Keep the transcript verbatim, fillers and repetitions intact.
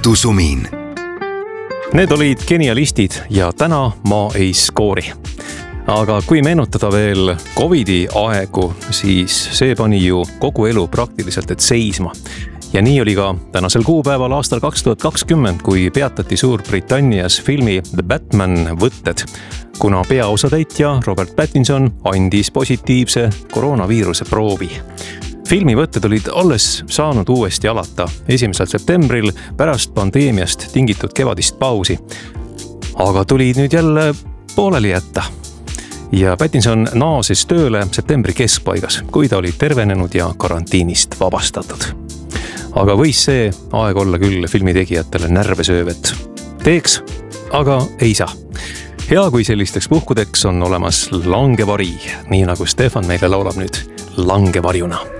kodusumin. Need olid genialistid ja täna ma ei skoori. Aga kui meenutada veel Covidi aegu, siis see pani ju kogu elu praktiliselt et seisma. Ja nii oli ka tänasel kuupäeval aastal kaks tuhat kakskümmend, kui peatati Suurbritannias filmi The Batman võtted, kuna peaosatäitja Robert Pattinson andis positiivse koroonaviiruse proovi. Filmi võtted olid alles saanud uuesti alata esimesel septembril pärast pandeemiast tingitud kevadist pausi. Aga tuli nüüd jälle pooleli jätta. Ja Pattinson naasis tööle septembri keskpaigas, kui ta oli tervenenud ja karantiinist vabastatud. Aga võis see aeg olla küll filmitegijatele närve söövet. Teeks, aga ei saa. Hea, kui sellisteks puhkudeks on olemas langevari, nii nagu Stefan meile laulab nüüd langevarjuna.